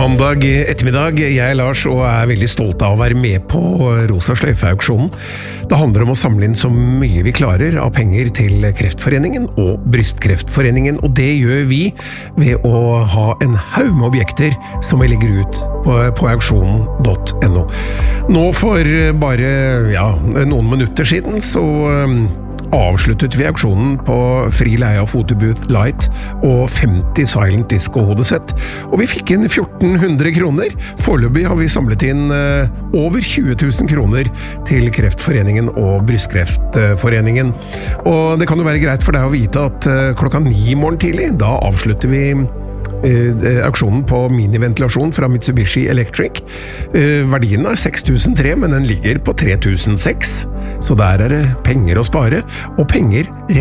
Mandag ettermiddag, jeg Lars og veldig stolt av å være med på Rosa Sløyfe-auksjonen. Det handler om å samle inn så mye vi klarer av penger til Kreftforeningen og Brystkreftforeningen, og det gjør vi ved å ha en haug med objekter som vi legger ut på auksjonen.no. Nå for bare noen minutter siden så avsluttet vi auksjonen på fri leie av Photobooth Light og 50 Silent Disco-hodesett, og vi fikk inn 1400 kroner. Foreløpig har vi samlet inn over 20 000 kroner til Kreftforeningen og Brystkreftforeningen. Og det kan jo være greit for deg å vite at klokka 9 i morgen tidlig, da avslutter vi auksjonen på miniventilasjon fra Mitsubishi Electric. Verdien 6.300, men den ligger på 3.600, så der det penger å spare, og penger rett